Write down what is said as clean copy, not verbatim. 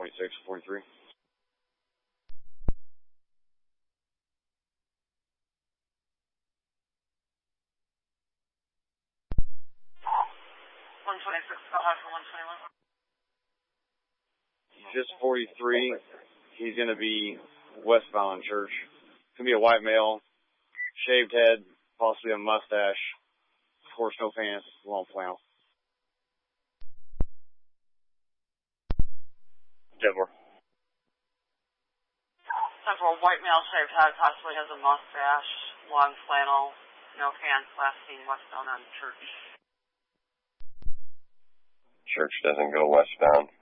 2643. Just 43. He's going to be westbound Church. It's going to be a white male, shaved head, possibly a mustache, of course no pants, long flannel. Denver. Central, white male, shaved head, possibly has a mustache, long flannel, no pants, last seen westbound on Church. Church doesn't go westbound.